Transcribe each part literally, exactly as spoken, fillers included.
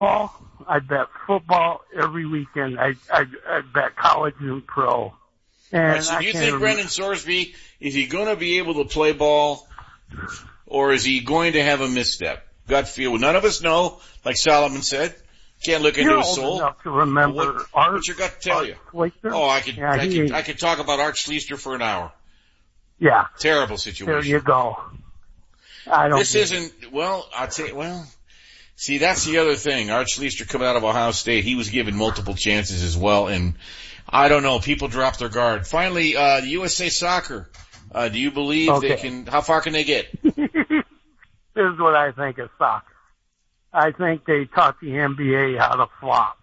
I bet football every weekend. I, I, I bet college and pro. And All right, so I do you can't think remember. Brendan Sorsby, is he going to be able to play ball, or is he going to have a misstep? Gut feel. None of us know, like Solomon said. Can't look into You're his old soul. enough to remember What, Art, what's your gut tell Art you? Schweitzer? Oh, I could, yeah, I he, could, I could talk about Art Schleister for an hour. Yeah. Terrible situation. There you go. I don't This isn't, well, I'd say, well, see, that's the other thing. Art Schleister coming out of Ohio State, he was given multiple chances as well, and I don't know, people dropped their guard. Finally, uh, the U S A Soccer, uh, do you believe okay. they can, how far can they get? This is what I think of soccer. I think they taught the N B A how to flop.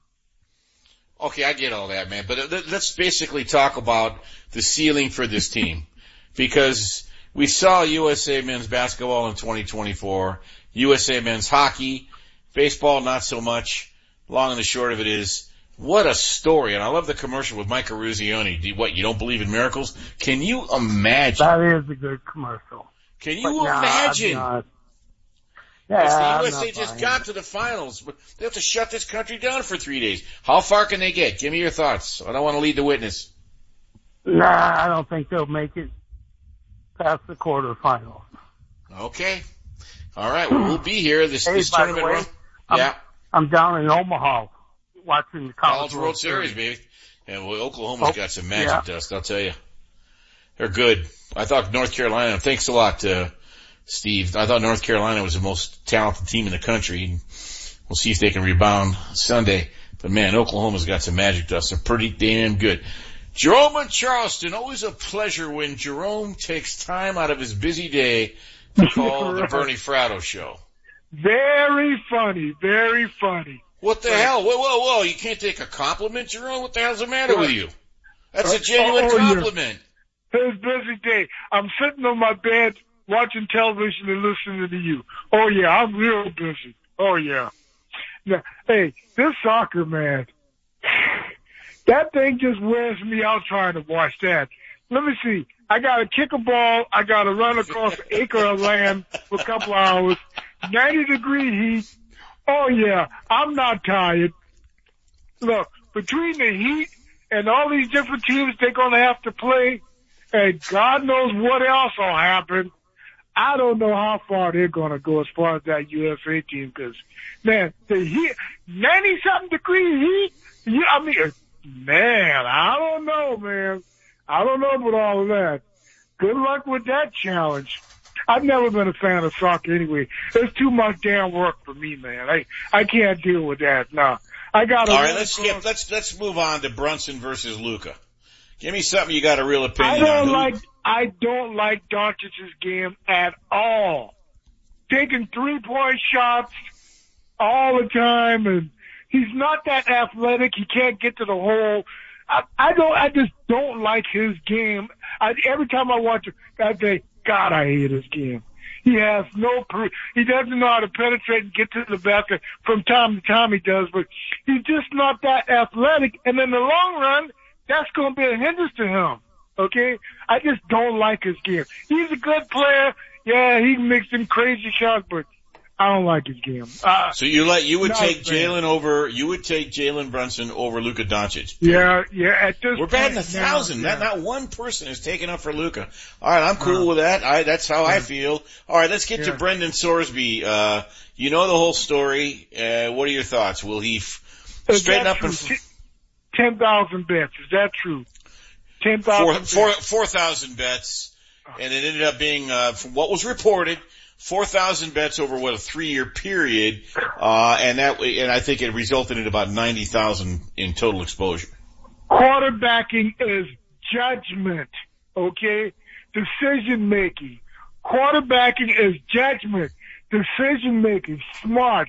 Okay, I get all that, man, but let's basically talk about the ceiling for this team, because we saw U S A men's basketball in twenty twenty-four, U S A men's hockey, baseball not so much. Long and the short of it is, what a story. And I love the commercial with Mike Eruzione. Do you, what, you don't believe in miracles? Can you imagine? That is a good commercial. Can you But, nah, imagine? I'm Yes, Yeah, the U S A just got to the finals, but they have to shut this country down for three days. How far can they get? Give me your thoughts. I don't want to lead the witness. Nah, I don't think they'll make it past the quarterfinals. Okay. All right. Well, we'll be here. This, Hey, this by the tournament way, run. I'm, Yeah. I'm down in Omaha watching the College, College World Series, baby. And well, Oklahoma's Oh, got some magic yeah. dust, I'll tell you. They're good. I thought North Carolina, thanks a lot, uh, Steve. I thought North Carolina was the most talented team in the country. We'll see if they can rebound Sunday. But man, Oklahoma's got some magic dust. They're pretty damn good. Jerome in Charleston, always a pleasure when Jerome takes time out of his busy day to call the Bernie Fratto Show. Very funny, very funny. What the Right. hell? Whoa, whoa, whoa. You can't take a compliment, Jerome? What the hell's the matter with you? That's a Uh, genuine oh, yeah. compliment. It was a busy day. I'm sitting on my bed watching television and listening to you. Oh yeah, I'm real busy. Oh yeah. Now, hey, this soccer, man, that thing just wears me out trying to watch that. Let me see. I gotta kick a ball. I gotta run across an acre of land for a couple hours. ninety degree heat. Oh yeah, I'm not tired. Look, between the heat and all these different teams they're gonna have to play, and God knows what else will happen, I don't know how far they're going to go as far as that U S A team, because, man, the heat, ninety-something degree heat, you, I mean, man, I don't know, man. I don't know about all of that. Good luck with that challenge. I've never been a fan of soccer anyway. It's too much damn work for me, man. I, I can't deal with that. No. I got to. All right, let's skip. Let's, let's move on to Brunson versus Luka. Give me something you got a real opinion I on. don't Who- like, I don't like Doncic's game at all. Taking three-point shots all the time, and he's not that athletic. He can't get to the hole. I, I don't, I just don't like his game. I, every time I watch it, I say, God, I hate his game. He has no, per- he doesn't know how to penetrate and get to the basket. From time to time he does, but he's just not that athletic. And in the long run, that's going to be a hindrance to him. Okay? I just don't like his game. He's a good player. Yeah, he makes some crazy shots, but I don't like his game. Uh, So you like, you would not take a fan. Jalen over, you would take Jalen Brunson over Luka Doncic. yeah, yeah, at this We're batting a point now, thousand. yeah. Not, not one person is taken up for Luka. All right, I'm cool Uh, with that. I, that's how I yeah. feel. All right, let's get to Yeah. Brendan Sorsby. Uh, you know the whole story. Uh, what are your thoughts? Will he f- Is straighten that up and true? f- ten thousand bets. Is that true? ten four, thousand four, four thousand bets, and it ended up being, uh, from what was reported, four thousand bets over what a three-year period, uh, and that, and I think it resulted in about ninety thousand in total exposure. Quarterbacking is judgment, okay? Decision making. Quarterbacking is judgment. Decision making. Smart.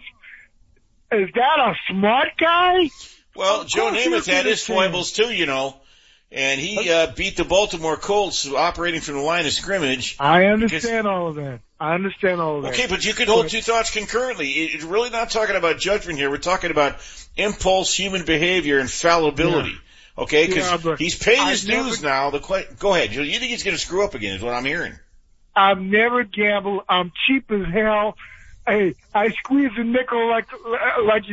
Is that a smart guy? Well, Of Joe course Namath he's had gonna his say. foibles too, you know, and he uh, beat the Baltimore Colts operating from the line of scrimmage. I understand all of that. I understand all of that. Okay, but you could hold But- two thoughts concurrently. It- It's really not talking about judgment here. We're talking about impulse, human behavior, and fallibility. Okay, because Yeah, but he's paying I've his dues never- now. The que- Go ahead. You you think he's going to screw up again is what I'm hearing. I've never gambled. I'm cheap as hell. Hey, I squeeze a nickel like like